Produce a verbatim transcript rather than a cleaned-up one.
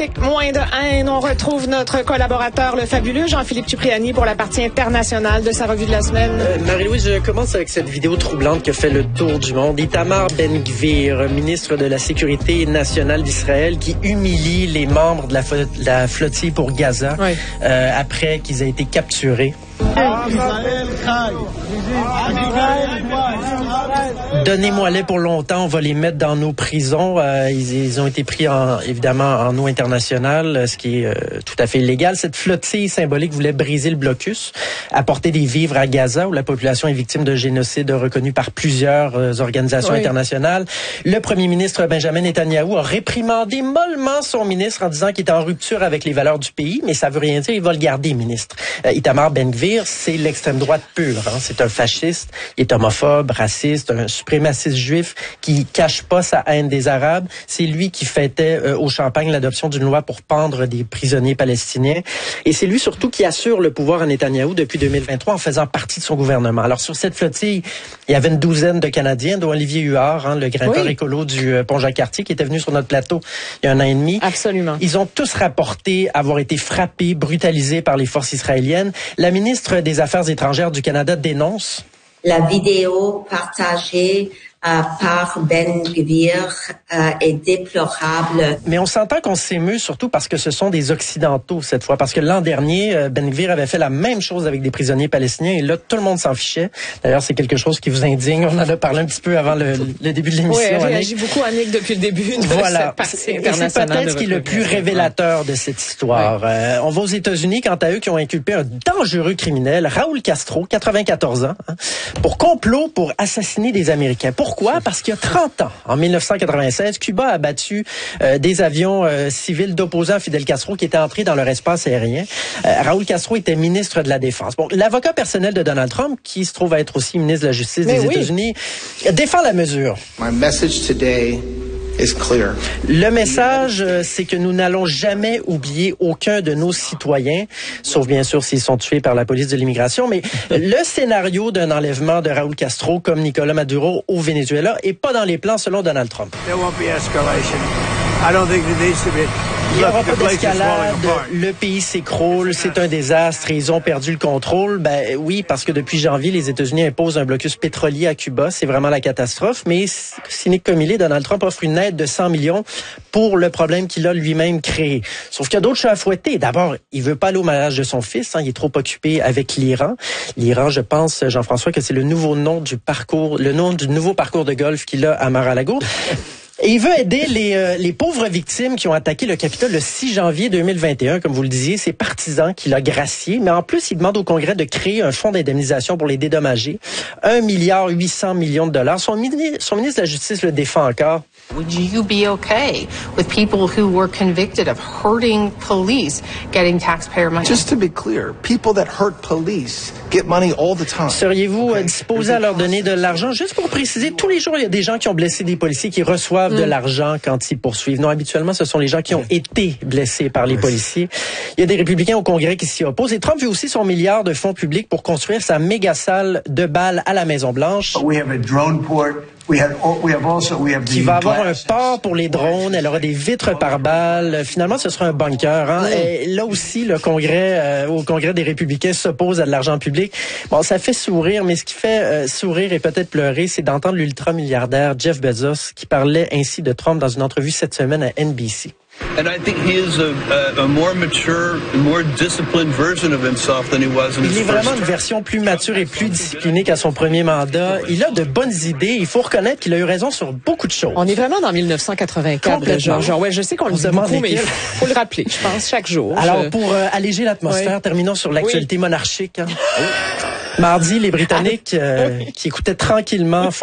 musique, moins de haine. On retrouve notre collaborateur, le fabuleux Jean-Philippe Cipriani, pour la partie internationale de sa revue de la semaine. Euh, Marie-Louise, je commence avec cette vidéo troublante qui a fait le tour du monde. Itamar Ben-Gvir, ministre de la Sécurité nationale d'Israël, qui humilie les membres de la, fo- de la flottille pour Gaza oui. euh, après qu'ils aient été capturés. Donnez-moi-les pour longtemps, on va les mettre dans nos prisons. Euh, ils, ils ont été pris en, évidemment en eau internationale, ce qui est euh, tout à fait illégal. Cette flottille symbolique voulait briser le blocus, apporter des vivres à Gaza, où la population est victime de génocide reconnu par plusieurs euh, organisations oui. internationales. Le premier ministre Benjamin Netanyahou a réprimandé mollement son ministre en disant qu'il était en rupture avec les valeurs du pays, mais ça veut rien dire, il va le garder, ministre. Euh, Itamar Ben-Gvir, c'est l'extrême droite pure. Hein. C'est un fasciste, il est homophobe, raciste, un suprémaciste juif qui cache pas sa haine des Arabes. C'est lui qui fêtait euh, au Champagne l'adoption d'une loi pour pendre des prisonniers palestiniens. Et c'est lui surtout qui assure le pouvoir à Netanyahou depuis deux mille vingt-trois en faisant partie de son gouvernement. Alors sur cette flottille, il y avait une douzaine de Canadiens, dont Olivier Huard, hein, le grimpeur oui. écolo du euh, pont Jacques-Cartier, qui était venu sur notre plateau il y a un an et demi. Absolument. Ils ont tous rapporté avoir été frappés, brutalisés par les forces israéliennes. La ministre des Affaires étrangères du Canada dénonce. La vidéo partagée Euh, par Ben-Gvir euh, est déplorable. Mais on s'entend qu'on s'émeut surtout parce que ce sont des Occidentaux cette fois. Parce que l'an dernier, euh, Ben-Gvir avait fait la même chose avec des prisonniers palestiniens et là, tout le monde s'en fichait. D'ailleurs, c'est quelque chose qui vous indigne. On en a parlé un petit peu avant le, le début de l'émission. Oui, elle réagit beaucoup, Annick, depuis le début de voilà. cette partie internationale. C'est peut-être ce qui est le plus révélateur de cette histoire. Ouais. Euh, on va aux États-Unis, quant à eux, qui ont inculpé un dangereux criminel, Raúl Castro, quatre-vingt-quatorze ans, hein, pour complot pour assassiner des Américains. Pour Pourquoi? Parce qu'il y a trente ans, en mille neuf cent quatre-vingt-seize, Cuba a abattu euh, des avions euh, civils d'opposants à Fidel Castro qui étaient entrés dans leur espace aérien. Euh, Raúl Castro était ministre de la Défense. Bon, l'avocat personnel de Donald Trump, qui se trouve être aussi ministre de la Justice Mais des oui. États-Unis, défend la mesure. My message today is clear. Le message, c'est que nous n'allons jamais oublier aucun de nos citoyens, sauf bien sûr s'ils sont tués par la police de l'immigration, mais le scénario d'un enlèvement de Raúl Castro comme Nicolas Maduro au Venezuela est pas dans les plans selon Donald Trump. There won't be escalation. I don't think there needs to be. Il n'y aura pas d'escalade, le pays s'écroule, c'est un désastre et ils ont perdu le contrôle. Ben oui, parce que depuis janvier, les États-Unis imposent un blocus pétrolier à Cuba, c'est vraiment la catastrophe. Mais cynique comme il est, Donald Trump offre une aide de cent millions pour le problème qu'il a lui-même créé. Sauf qu'il y a d'autres chats à fouetter. D'abord, il veut pas aller au mariage de son fils, hein, il est trop occupé avec l'Iran. L'Iran, je pense, Jean-François, que c'est le nouveau nom du parcours, le nom du nouveau parcours de golf qu'il a à Mar-a-Lago. Et il veut aider les, euh, les pauvres victimes qui ont attaqué le Capitole le six janvier deux mille vingt et un, comme vous le disiez, ses partisans qu'il a graciés. Mais en plus, il demande au Congrès de créer un fonds d'indemnisation pour les dédommager. un milliard huit cents millions de dollars. Son, mini, son ministre de la Justice le défend encore. Would you be okay with people who were convicted of hurting police getting taxpayer money? Just to be clear, people that hurt police get money all the time. Seriez-vous okay. disposé à leur donner de l'argent? Juste pour préciser, tous les jours, il y a des gens qui ont blessé des policiers qui reçoivent mm. de l'argent quand ils poursuivent. Non, habituellement, ce sont les gens qui ont été blessés par les policiers. Il y a des républicains au Congrès qui s'y opposent. Et Trump veut aussi son milliard de fonds publics pour construire sa méga salle de bal à la Maison-Blanche. We have a drone port. We have, we have also, we have qui va avoir un port pour les drones, elle aura des vitres par balles. Finalement, ce sera un bunker. Hein? Et là aussi, le Congrès, euh, au Congrès des Républicains s'oppose à de l'argent public. Bon, ça fait sourire, mais ce qui fait euh, sourire et peut-être pleurer, c'est d'entendre l'ultra-milliardaire Jeff Bezos qui parlait ainsi de Trump dans une entrevue cette semaine à N B C. And I think he is a, a more mature, more disciplined version of himself than he was in his first term. Il est vraiment une version plus mature et plus disciplinée qu'à son premier mandat. Il a de bonnes idées. Il faut reconnaître qu'il a eu raison sur beaucoup de choses. On est vraiment dans mille neuf cent quatre-vingt-quatre, genre, genre, ouais, je sais qu'on le dit beaucoup, mais il faut le rappeler, je pense, chaque jour. Alors, je... pour euh, alléger l'atmosphère, oui. terminons sur l'actualité oui. monarchique. Hein. Mardi, les Britanniques euh, qui écoutaient tranquillement